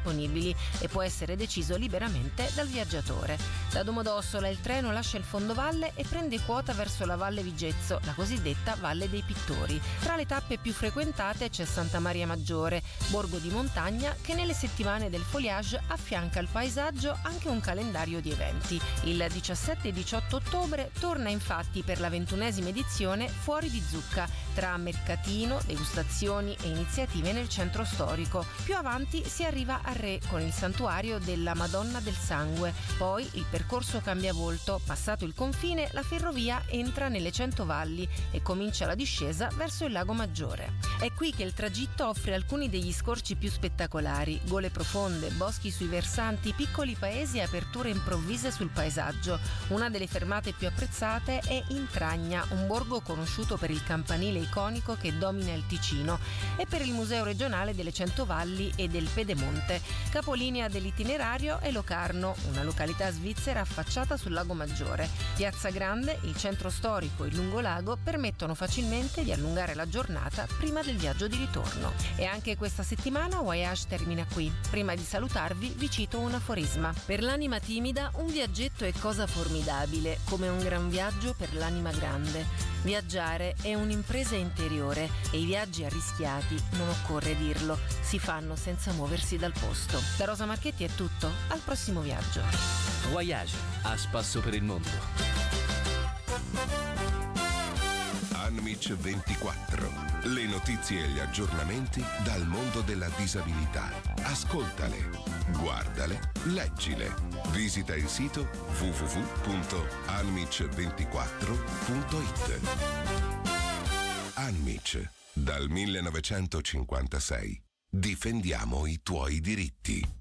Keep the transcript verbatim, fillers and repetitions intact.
disponibili e può essere deciso liberamente dal viaggiatore. Da Domodossola il treno lascia il fondovalle e prende quota verso la Valle Vigezzo, la cosiddetta Valle dei Pittori. Tra le tappe più frequentate c'è Santa Maria Maggiore, borgo di montagna che nelle settimane del foliage affianca al paesaggio anche un calendario di eventi. Il diciassette e diciotto ottobre torna infatti per la ventunesima edizione Fuori di Zucca, tra mercatino, degustazioni e iniziative nel centro storico. Più avanti si arriva a Re con il santuario della Madonna del Sangue. Poi il percorso cambia volto, passato il confine la ferrovia entra nelle Cento Valli e comincia la discesa verso il Lago Maggiore. È qui che il tragitto offre alcuni degli scorci più spettacolari: gole profonde, boschi sui versanti, piccoli paesi e aperture improvvise sul paesaggio. Una delle fermate più apprezzate è Intragna, un borgo conosciuto per il campanile iconico che domina il Ticino e per il Museo regionale delle Cento Valli e del Pedemonte. Capolinea dell'itinerario è Locarno, una località svizzera affacciata sul Lago Maggiore. Piazza Grande, il centro storico e il lungolago permettono facilmente di allungare la giornata prima del viaggio di ritorno. E anche questa settimana Voyage termina qui. Prima di salutarvi vi cito un aforisma: per l'anima timida un viaggetto è cosa formidabile, come un gran viaggio per l'anima grande. Viaggiare è un'impresa interiore e i viaggi arrischiati, non occorre dirlo, si fanno senza muoversi dal posto. Da Rosa Marchetti è tutto, al prossimo viaggio. Voyage, a spasso per il mondo. Anmic ventiquattro. Le notizie e gli aggiornamenti dal mondo della disabilità. Ascoltale, guardale, leggile. Visita il sito w w w punto anmic ventiquattro punto it. Anmic, dal millenovecentocinquantasei. Difendiamo i tuoi diritti.